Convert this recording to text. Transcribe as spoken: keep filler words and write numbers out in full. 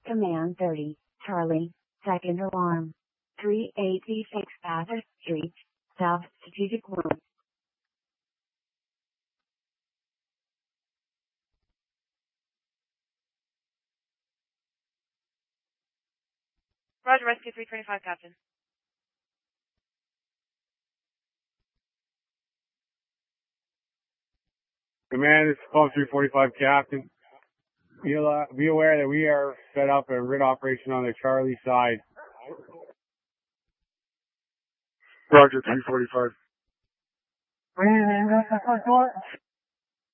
Command thirty, Charlie, second alarm. three eighty-six Bathurst Street, South Strategic Road. Roger, Rescue three twenty-five, Captain. Command, this is call three forty-five, Captain. Be, uh, be aware that we are set up a R I D operation on the Charlie side. Roger, three forty-five. What do you mean, that's the first one?